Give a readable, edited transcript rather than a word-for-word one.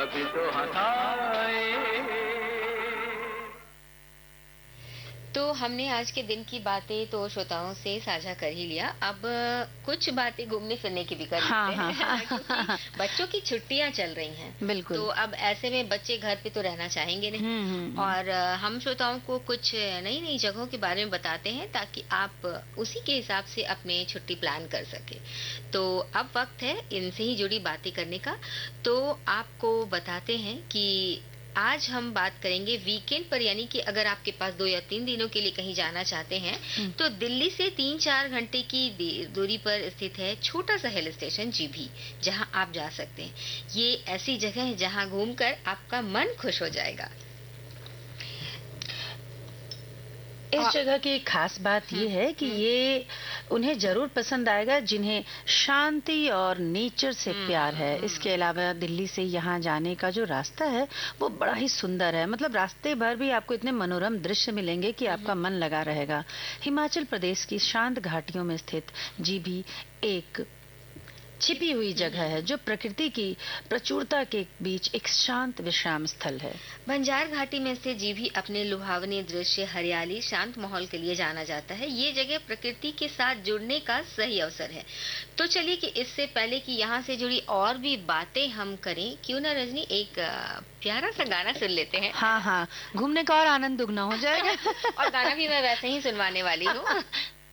कभी तो हंसाए। तो हमने आज के दिन की बातें तो श्रोताओं से साझा कर ही लिया। अब कुछ बातें घूमने फिरने की भी कर लेते हाँ, हैं। हाँ, क्योंकि बच्चों की छुट्टियां चल रही हैं, बिल्कुल। तो अब ऐसे में बच्चे घर पे तो रहना चाहेंगे नहीं। और हम श्रोताओं को कुछ नई नई जगहों के बारे में बताते हैं ताकि आप उसी के हिसाब से अपने छुट्टी प्लान कर सके। तो अब वक्त है इनसे ही जुड़ी बातें करने का। तो आपको बताते हैं कि आज हम बात करेंगे वीकेंड पर, यानी कि अगर आपके पास 2 या 3 दिनों के लिए कहीं जाना चाहते हैं तो दिल्ली से 3-4 घंटे की दूरी पर स्थित है छोटा सा हिल स्टेशन जीभी, जहां आप जा सकते हैं। ये ऐसी जगह है जहां घूमकर आपका मन खुश हो जाएगा। इस जगह की एक खास बात ये है कि ये उन्हें जरूर पसंद आएगा जिन्हें शांति और नेचर से प्यार है। इसके अलावा दिल्ली से यहाँ जाने का जो रास्ता है वो बड़ा ही सुंदर है। मतलब रास्ते भर भी आपको इतने मनोरम दृश्य मिलेंगे कि आपका मन लगा रहेगा। हिमाचल प्रदेश की शांत घाटियों में स्थित जीभी एक छिपी हुई जगह है जो प्रकृति की प्रचुरता के बीच एक शांत विश्राम स्थल है। बंजार घाटी में स्थित जीभी अपने लुभावने दृश्य, हरियाली, शांत माहौल के लिए जाना जाता है। ये जगह प्रकृति के साथ जुड़ने का सही अवसर है। तो चलिए कि इससे पहले कि यहाँ से जुड़ी और भी बातें हम करें, क्यों ना रजनी एक प्यारा सा गाना सुन लेते हैं। हाँ हाँ, घूमने का और आनंद दुगना हो जाएगा। और गाना भी मैं वैसे ही सुनवाने वाली हूँ।